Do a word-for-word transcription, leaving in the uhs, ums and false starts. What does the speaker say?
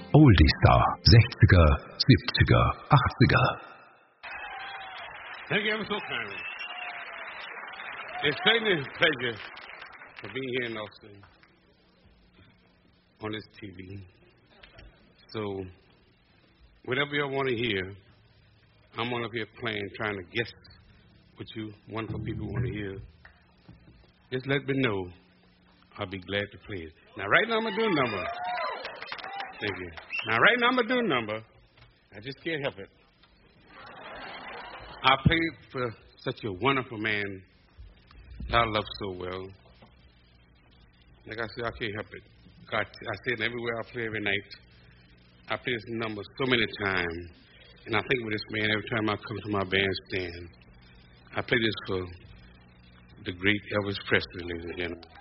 Oldie-Star, sechziger, siebziger, achtziger. Thank you ever so kindly. It's certainly a pleasure for being here in Austin on this T V. So, whatever y'all want to hear, I'm on up here playing, trying to guess what you wonderful people want to hear. Just let me know. I'll be glad to play it. Now, right now, I'm going to do a number. Thank you. Now, right now, I'm going to do a number. I just can't help it. I played for such a wonderful man that I love so well. Like I said, I can't help it. God, I say it everywhere I play every night. I play this number so many times. And I think with this man every time I come to my bandstand. I play this for the great Elvis Presley, ladies and gentlemen.